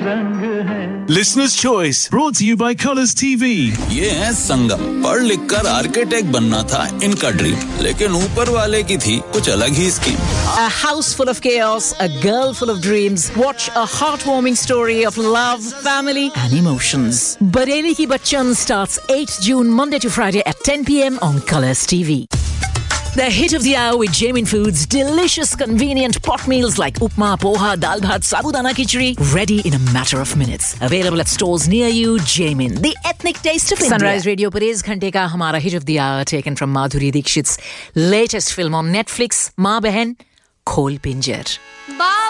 रंग है। Listener's Choice brought to you by Colours TV. ये है संगम, पढ़ लिख कर आर्किटेक्ट बनना था इनका ड्रीम, लेकिन ऊपर वाले की थी कुछ अलग ही scheme. A house full of chaos, a girl full of dreams. Watch a heartwarming story of love, family and emotions. Bareilly Ki Bachchan starts 8 June, Monday to Friday at 10 p.m. on Colours TV. The hit of the hour with Jamin Foods. Delicious, convenient pot meals like upma, poha, dal bhat, sabudana khichdi. Ready in a matter of minutes. Available at stores near you. Jamin, the ethnic taste of India. Sunrise Radio पर इस घंटे का हमारा hit of the hour taken from Madhuri Dixit's latest film on Netflix, माँ बहन खोल पिंजर.